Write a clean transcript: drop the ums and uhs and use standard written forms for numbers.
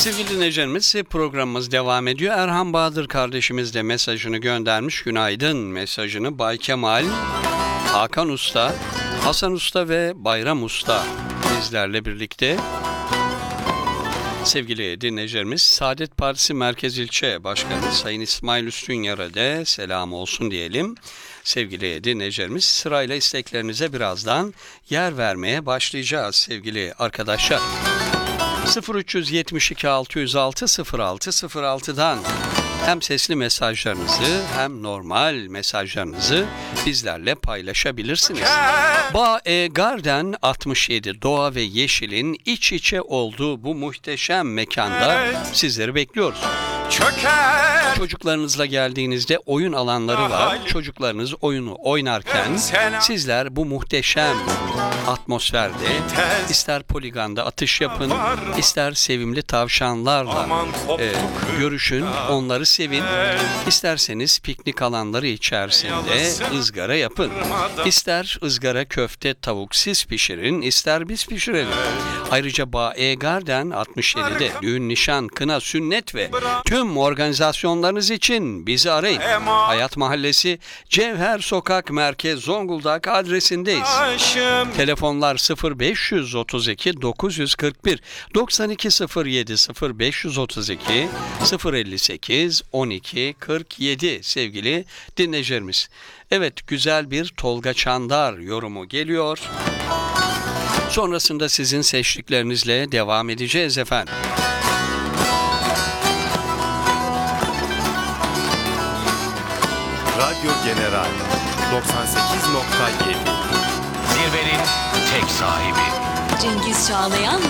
Sevgili dinleyicilerimiz, programımız devam ediyor. Erhan Bahadır kardeşimiz de mesajını göndermiş. Günaydın mesajını Bay Kemal, Hakan Usta, Hasan Usta ve Bayram Usta bizlerle birlikte. Sevgili dinleyicilerimiz, Saadet Partisi Merkez İlçe Başkanı Sayın İsmail Üstünyar'a da selam olsun diyelim. Sevgili dinleyicilerimiz, sırayla isteklerinize birazdan yer vermeye başlayacağız sevgili arkadaşlar. 0372 606 0606'dan hem sesli mesajlarınızı hem normal mesajlarınızı bizlerle paylaşabilirsiniz. Bağ Garden 67 doğa ve yeşilin iç içe olduğu bu muhteşem mekanda sizleri bekliyoruz. Çocuklarınızla geldiğinizde oyun alanları var. Çocuklarınız oyunu oynarken sizler bu muhteşem atmosferde ister poliganda atış yapın, ister sevimli tavşanlarla görüşün, onları sevin. İsterseniz piknik alanları içerisinde ızgara yapın. İster ızgara köfte tavuk siz pişirin, ister biz pişirelim. Ayrıca Bağ Garden 67'de düğün, nişan, kına, sünnet ve tüm organizasyonlarınız için bizi arayın. Hayat Mahallesi, Cevher Sokak, Merkez, Zonguldak adresindeyiz. Telefonlar 0532 941 9207 0532 058 12 47 sevgili dinleyicilerimiz. Evet, güzel bir Tolga Çandar yorumu geliyor. Sonrasında sizin seçtiklerinizle devam edeceğiz efendim. Radyo General 98.7 Zirvenin tek sahibi Cengiz Çağlayan'la